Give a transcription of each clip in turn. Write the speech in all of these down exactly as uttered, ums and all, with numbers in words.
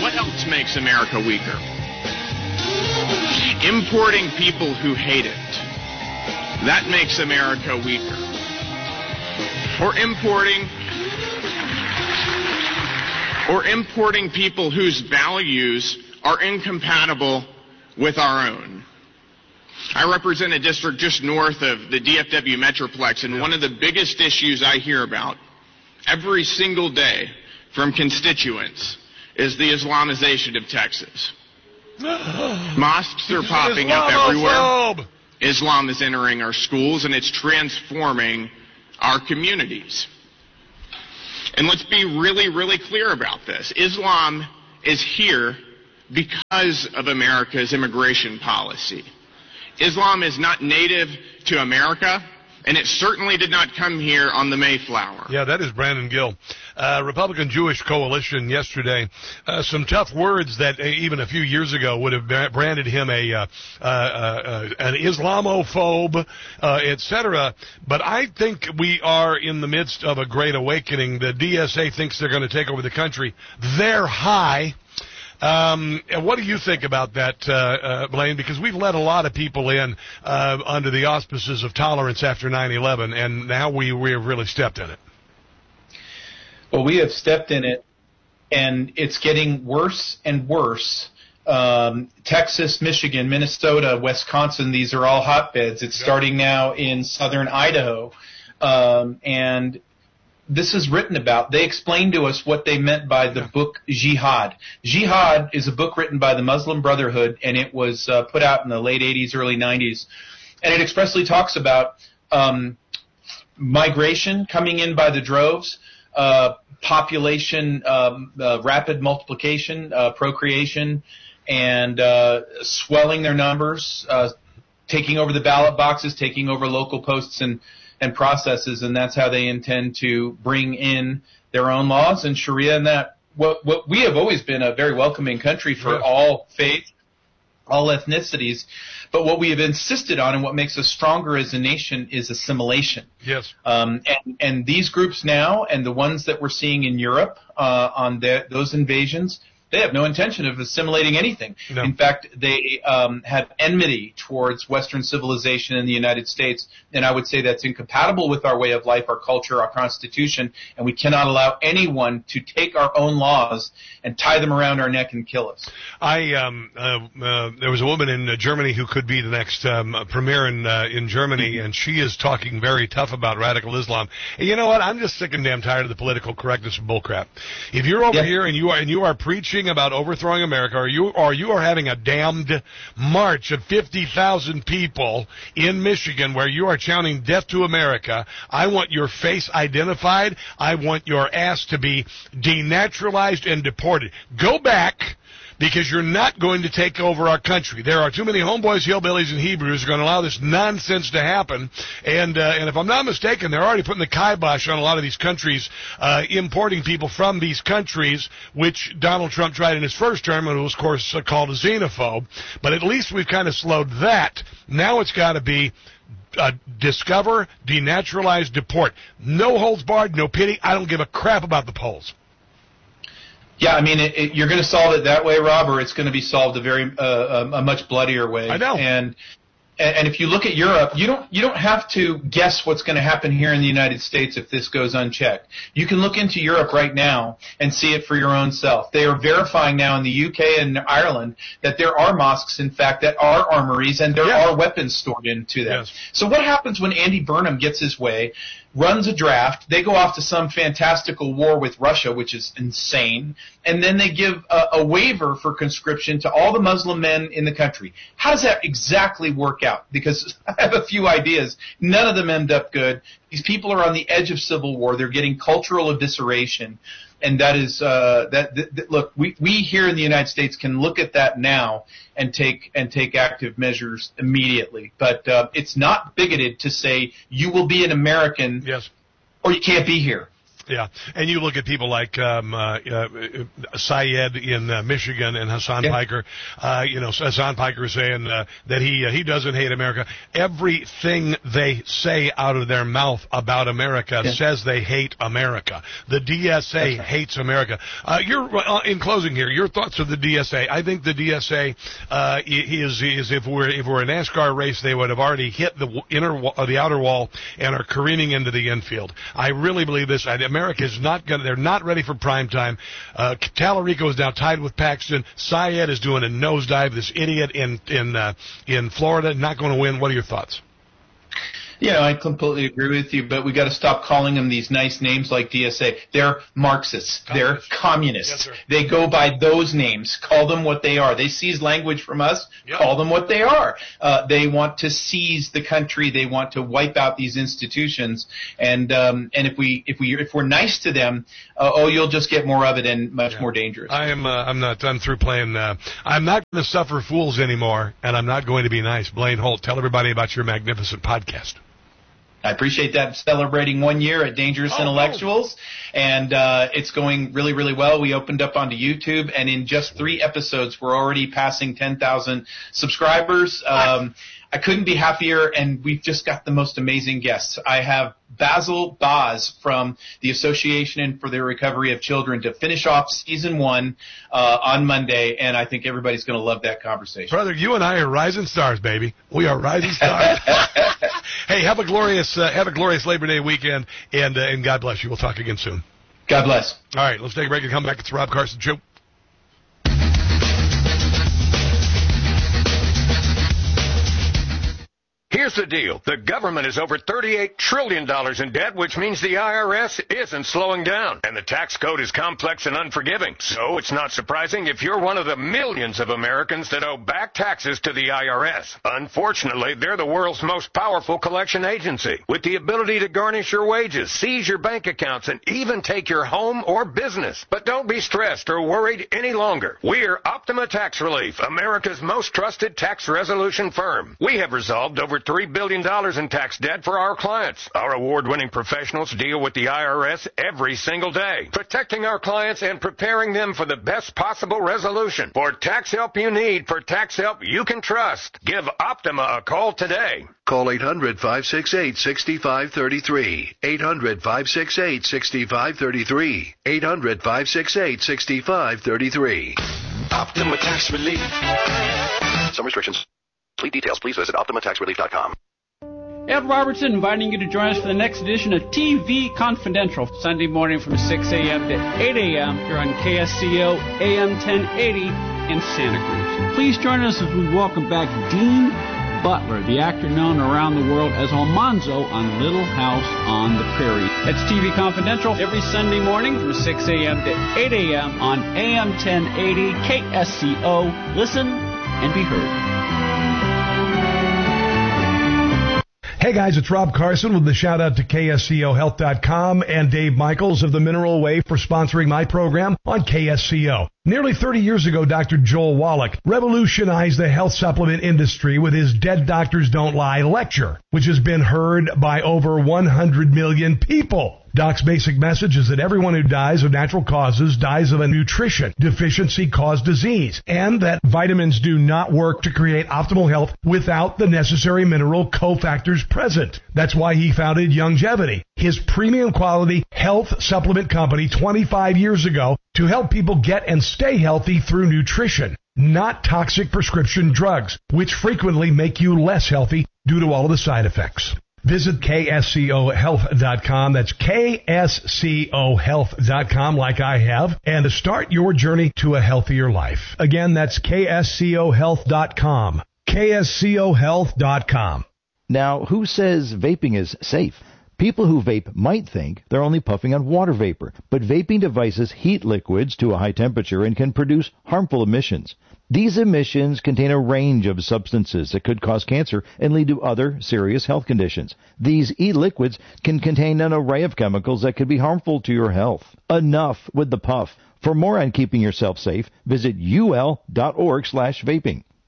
what else makes America weaker? Importing people who hate it. That makes America weaker. Or importing, or importing people whose values are incompatible with our own. I represent a district just north of the D F W Metroplex, and one of the biggest issues I hear about every single day from constituents is the Islamization of Texas. Mosques are popping up everywhere. Islam is entering our schools, and it's transforming our communities. And let's be really, really clear about this. Islam is here because of America's immigration policy. Islam is not native to America, and it certainly did not come here on the Mayflower. Yeah, that is Brandon Gill. Uh, Republican Jewish Coalition yesterday, uh, some tough words that uh, even a few years ago would have branded him a uh, uh, uh, an Islamophobe, uh, et cetera. But I think we are in the midst of a great awakening. The D S A thinks they're going to take over the country. They're high. Um, and what do you think about that, uh, uh, Blaine? Because we've let a lot of people in uh, under the auspices of tolerance after nine eleven, and now we, we have really stepped in it. Well, we have stepped in it, and it's getting worse and worse. Um, Texas, Michigan, Minnesota, Wisconsin, these are all hotbeds. It's starting now in southern Idaho. Um, and this is written about. They explained to us what they meant by the book Jihad. Jihad is a book written by the Muslim Brotherhood, and it was uh, put out in the late eighties, early nineties. And it expressly talks about um, migration coming in by the droves, uh, population, um, uh, rapid multiplication, uh, procreation, and uh, swelling their numbers, uh, taking over the ballot boxes, taking over local posts and and processes, and that's how they intend to bring in their own laws and Sharia. And that what what we have always been a very welcoming country for yes. all faith, all ethnicities, but what we have insisted on and what makes us stronger as a nation is assimilation. Yes. Um, and, and these groups now, and the ones that we're seeing in Europe uh, on the, those invasions, they have no intention of assimilating anything. No. In fact, they um, have enmity towards Western civilization in the United States, and I would say that's incompatible with our way of life, our culture, our Constitution, and we cannot allow anyone to take our own laws and tie them around our neck and kill us. I um, uh, uh, there was a woman in uh, Germany who could be the next um, premier in uh, in Germany, mm-hmm. and she is talking very tough about radical Islam. And you know what? I'm just sick and damn tired of the political correctness of bullcrap. If you're over yeah. here and you are and you are preaching about overthrowing America, or you or you are having a damned march of fifty thousand people in Michigan where you are chanting death to America, I want your face identified. I want your ass to be denaturalized and deported. Go back, because you're not going to take over our country. There are too many homeboys, hillbillies, and Hebrews who are going to allow this nonsense to happen. And uh, and if I'm not mistaken, they're already putting the kibosh on a lot of these countries, uh, importing people from these countries, which Donald Trump tried in his first term, and was, of course, uh, called a xenophobe. But at least we've kind of slowed that. Now it's got to be Uh, discover, denaturalize, deport. No holds barred, no pity. I don't give a crap about the polls. Yeah, I mean, it, it, you're going to solve it that way, Rob, or it's going to be solved a very uh, a much bloodier way. I know. And and if you look at Europe, you don't you don't have to guess what's going to happen here in the United States if this goes unchecked. You can look into Europe right now and see it for your own self. They are verifying now in the U K and Ireland that there are mosques, in fact, that are armories, and there yes. are weapons stored into them. Yes. So what happens when Andy Burnham gets his way, runs a draft, they go off to some fantastical war with Russia, which is insane, and then they give a, a waiver for conscription to all the Muslim men in the country? How does that exactly work out? Because I have a few ideas. None of them end up good. These people are on the edge of civil war. They're getting cultural evisceration. And that is, uh, that, that, that look, we, we here in the United States can look at that now and take, and take active measures immediately. But, uh, it's not bigoted to say you will be an American yes. or you can't be here. Yeah, and you look at people like um, uh, uh, Syed in uh, Michigan and Hassan yeah. Piker. Uh, you know, Hassan Piker is saying uh, that he uh, he doesn't hate America. Everything they say out of their mouth about America yeah. says they hate America. The D S A right. hates America. Uh, you're uh, in closing here. Your thoughts of the D S A? I think the D S A uh, is is if we're if we're a NASCAR race, they would have already hit the inner uh, the outer wall and are careening into the infield. I really believe this. America is not going. They're not ready for prime time. Uh, Tallarico is now tied with Paxton. Syed is doing a nosedive. This idiot in in uh, in Florida not going to win. What are your thoughts? Yeah, I completely agree with you, but we got to stop calling them these nice names like D S A. They're Marxists. Communist. They're communists. Yes, they go by those names. Call them what they are. They seize language from us. Yep. Call them what they are. Uh, they want to seize the country. They want to wipe out these institutions. And um, and if we if we if we're nice to them, uh, oh, you'll just get more of it and much yeah. more dangerous. I am. Uh, I'm not. I'm through playing. Uh, I'm not going to suffer fools anymore, and I'm not going to be nice. Blaine Holt, tell everybody about your magnificent podcast. I appreciate that. Celebrating one year at Dangerous oh, Intellectuals, oh. and uh, it's going really, really well. We opened up onto YouTube, and in just three episodes, we're already passing ten thousand subscribers. Um, I couldn't be happier, and we've just got the most amazing guests. I have Basil Boz from the Association for the Recovery of Children to finish off season one uh, on Monday, and I think everybody's going to love that conversation. Brother, you and I are rising stars, baby. We are rising stars. Hey, have a glorious uh, have a glorious Labor Day weekend, and uh, and God bless you. We'll talk again soon. God bless. All right, let's take a break and come back. It's the Rob Carson Show. Here's the deal. The government is over thirty-eight trillion dollars in debt, which means the I R S isn't slowing down. And the tax code is complex and unforgiving. So it's not surprising if you're one of the millions of Americans that owe back taxes to the I R S. Unfortunately, they're the world's most powerful collection agency, with the ability to garnish your wages, seize your bank accounts, and even take your home or business. But don't be stressed or worried any longer. We're Optima Tax Relief, America's most trusted tax resolution firm. We have resolved over three billion dollars in tax debt for our clients. Our award-winning professionals deal with the I R S every single day, protecting our clients and preparing them for the best possible resolution. For tax help you need, for tax help you can trust, give Optima a call today. Call eight hundred, five six eight, six five three three. eight hundred, five six eight, six five three three. eight hundred, five six eight, six five three three. Optima Tax Relief. Some restrictions. Complete details, please visit Optima Tax Relief dot com. Ed Robertson inviting you to join us for the next edition of T V Confidential, Sunday morning from six a.m. to eight a.m. here on K S C O A M ten eighty in Santa Cruz. Please join us as we welcome back Dean Butler, the actor known around the world as Almanzo on Little House on the Prairie. That's T V Confidential every Sunday morning from six a.m. to eight a.m. on A M ten eighty K S C O. Listen and be heard. Hey guys, it's Rob Carson with the shout out to K S C O health dot com and Dave Michaels of the Mineral Way for sponsoring my program on K S C O. Nearly thirty years ago, Doctor Joel Wallach revolutionized the health supplement industry with his Dead Doctors Don't Lie lecture, which has been heard by over one hundred million people. Doc's basic message is that everyone who dies of natural causes dies of a nutrition deficiency caused disease, and that vitamins do not work to create optimal health without the necessary mineral cofactors present. That's why he founded Youngevity, his premium quality health supplement company twenty-five years ago, to help people get and stay healthy through nutrition, not toxic prescription drugs, which frequently make you less healthy due to all of the side effects. Visit K S C O health dot com. That's K S C O health dot com, like I have, and to start your journey to a healthier life. Again, that's K S C O health dot com. K S C O health dot com. Now, who says vaping is safe? People who vape might think they're only puffing on water vapor, but vaping devices heat liquids to a high temperature and can produce harmful emissions. These emissions contain a range of substances that could cause cancer and lead to other serious health conditions. These e-liquids can contain an array of chemicals that could be harmful to your health. Enough with the puff. For more on keeping yourself safe, visit ul dot org slash vaping.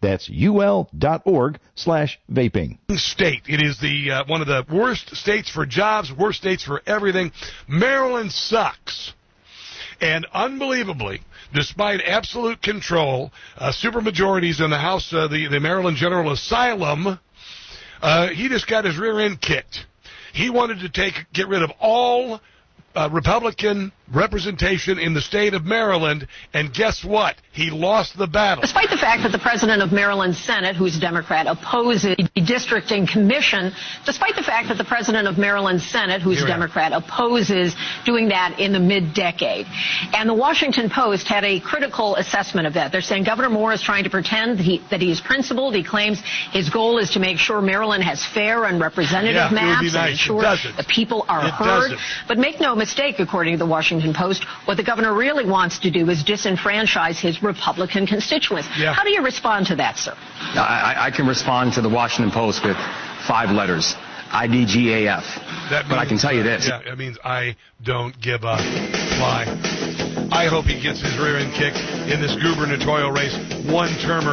That's ul.org slash vaping. State. It is the uh, one of the worst states for jobs, worst states for everything. Maryland sucks. And unbelievably, despite absolute control, uh, supermajorities in the House, uh, the, the Maryland General Asylum, uh, he just got his rear end kicked. He wanted to take get rid of all uh, Republican representation in the state of Maryland, and guess what? He lost the battle. Despite the fact that the president of Maryland's Senate, who's a Democrat, opposes the redistricting commission, despite the fact that the president of Maryland's Senate, who's a Democrat, opposes doing that in the mid-decade. And the Washington Post had a critical assessment of that. They're saying Governor Moore is trying to pretend that he, that he is principled. He claims his goal is to make sure Maryland has fair and representative yeah, maps nice. and ensure the people are it heard. doesn't. But make no mistake, according to the Washington Post, what the governor really wants to do is disenfranchise his Republican constituents. Yeah. How do you respond to that, sir? I, I can respond to the Washington Post with five letters. I D G A F. That means, but I can tell you this. Yeah, it means I don't give a fly. I hope he gets his rear end kicked in this gubernatorial race. One-termer